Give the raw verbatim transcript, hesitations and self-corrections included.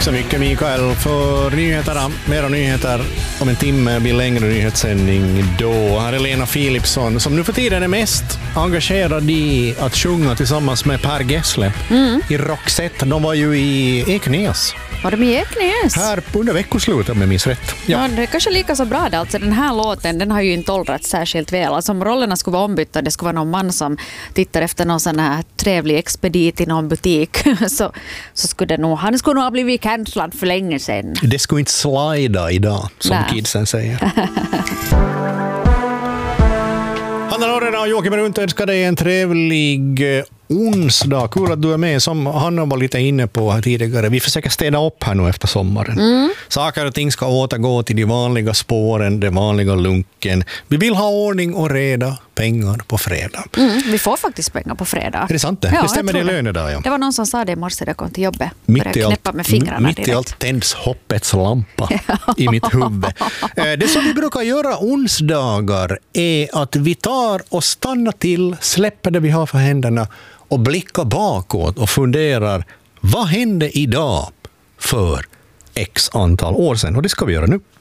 så mycket, Mikael, för nyheterna. Mera nyheter om en timme blir längre nyhetssändning då. Här är Lena Philipsson som nu för tiden är mest engagerad i att sjunga tillsammans med Per Gessle mm. i Roxette. De var ju i Eknäs. Var de i Eknäs? Här under veckoslutet med minns rätt. Ja. Ja, det är kanske lika så bra det. Alltså, den här låten, den har ju inte åldrats särskilt väl. Alltså, om rollerna skulle vara ombytta, det skulle vara någon man som tittar efter någon sån här trevlig expedit i någon butik, så, så skulle det nog, han skulle nog ha blivit cancellad för länge sedan. Det skulle inte slida idag, som Nä. kidsen säger. Hanna Norrena och Joakim Runt önskar dig en trevlig onsdag. Kul att du är med. Som Hanna var lite inne på här tidigare. Vi försöker städa upp här nu efter sommaren. Mm. Saker och ting ska återgå till de vanliga spåren, de vanliga lunken. Vi vill ha ordning och reda, pengar på fredag. Mm, vi får faktiskt pengar på fredag. Är det sant det? Ja, det stämmer det lönedag, ja. Det var någon som sa det i morse när jag kom till jobbet. Mitt i knäppa med fingrarna mitt direkt. i allt tänds hoppets lampa i mitt huvud. Det som vi brukar göra onsdagar är att vi tar och stannar till, släpper det vi har för händerna och blickar bakåt och funderar, vad hände idag för x antal år sedan? Och det ska vi göra nu.